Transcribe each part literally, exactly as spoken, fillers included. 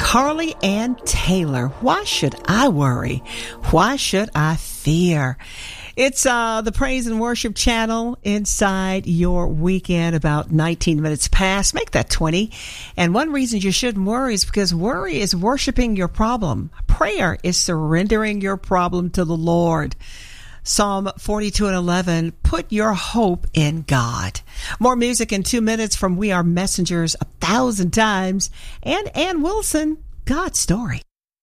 Carly Ann Taylor. Why should I worry? Why should I fear? It's uh, the Praise and Worship channel inside your weekend, about nineteen minutes past. Make that twenty. And one reason you shouldn't worry is because worry is worshiping your problem. Prayer is surrendering your problem to the Lord. Psalm forty-two and eleven, put your hope in God. More music in two minutes from We Are Messengers a thousand times. And Ann Wilson, God's Story.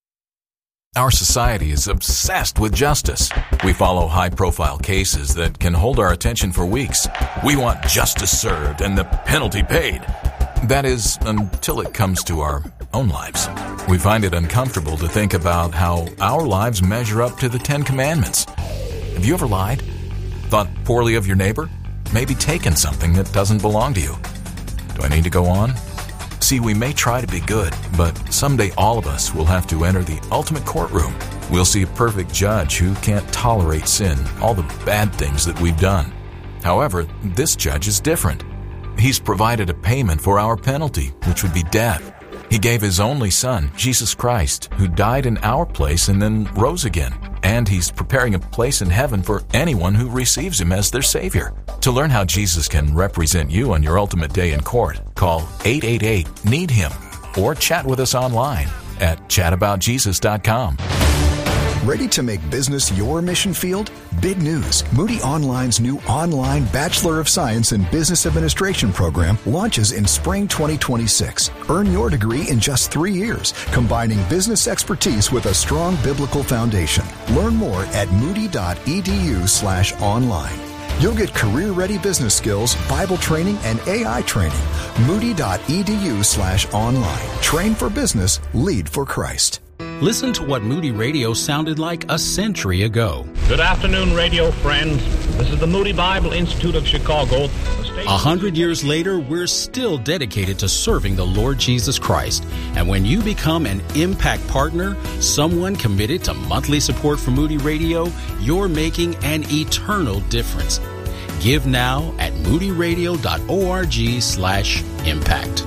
Our society is obsessed with justice. We follow high-profile cases that can hold our attention for weeks. We want justice served and the penalty paid. That is, until it comes to our own lives. We find it uncomfortable to think about how our lives measure up to the Ten Commandments. Have you ever lied? Thought poorly of your neighbor? Maybe taken something that doesn't belong to you? Do I need to go on? See, we may try to be good, but someday all of us will have to enter the ultimate courtroom. We'll see a perfect judge who can't tolerate sin, all the bad things that we've done. However, this judge is different. He's provided a payment for our penalty, which would be death. He gave his only Son, Jesus Christ, who died in our place and then rose again. And he's preparing a place in heaven for anyone who receives him as their Savior. To learn how Jesus can represent you on your ultimate day in court, call eight eight eight, need him or chat with us online at chat about jesus dot com. Ready to make business your mission field? Big news. Moody Online's new online Bachelor of Science in Business Administration program launches in spring twenty twenty-six. Earn your degree in just three years, combining business expertise with a strong biblical foundation. Learn more at moody.edu slash online. You'll get career-ready business skills, Bible training, and A I training. Moody.edu slash online. Train for business, lead for Christ. Listen to what Moody Radio sounded like a century ago. Good afternoon, radio friends. This is the Moody Bible Institute of Chicago. A hundred years later, we're still dedicated to serving the Lord Jesus Christ. And when you become an Impact Partner, someone committed to monthly support for Moody Radio, you're making an eternal difference. Give now at moodyradio.org slash impact.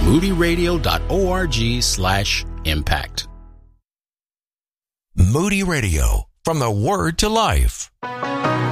moodyradio.org slash impact. Moody Radio, from the Word to Life.